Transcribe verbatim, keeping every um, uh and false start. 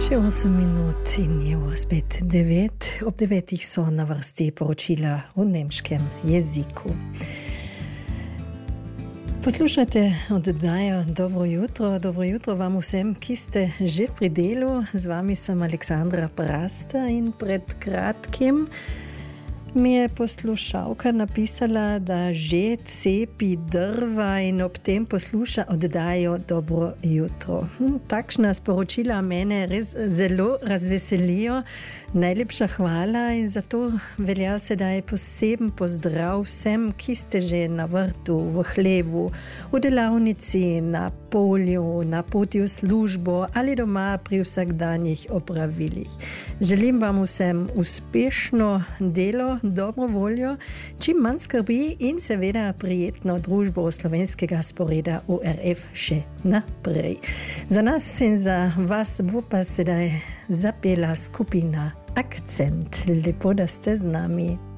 Še osem minut in je spet devet. Ob devetih so na vrsti poročila v nemškem jeziku. Poslušajte oddajo Dobro jutro. Dobro jutro vam vsem, ki ste že pri delu. Z vami sem Aleksandra Prasta in pred kratkim mi je poslušalka napisala, da že cepi drva in ob tem posluša oddajo Dobro jutro. Hm, takšna sporočila mene res zelo razveselijo. Najlepša hvala in zato velja sedaj poseben pozdrav vsem, ki ste že na vrtu, v hlevu, v delavnici, na polju, na poti v službo ali doma pri vsakdanjih opravilih. Želim vam vsem uspešno delo, dobro voljo, čim manj skrbi in seveda prijetno družbo slovenskega sporeda U R F še naprej. Za nas in za vas bo pa sedaj zapela skupina Akcent. Lepo, da ste z nami.